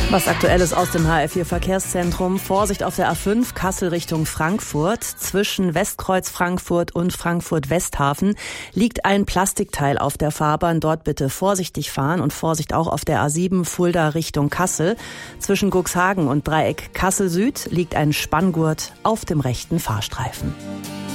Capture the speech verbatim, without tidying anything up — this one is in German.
Was Aktuelles aus dem H R vier Verkehrszentrum. Vorsicht auf der A fünf, Kassel Richtung Frankfurt. Zwischen Westkreuz Frankfurt und Frankfurt Westhafen liegt ein Plastikteil auf der Fahrbahn. Dort bitte vorsichtig fahren und Vorsicht auch auf der A sieben, Fulda Richtung Kassel. Zwischen Cuxhagen und Dreieck Kassel Süd liegt ein Spanngurt auf dem rechten Fahrstreifen.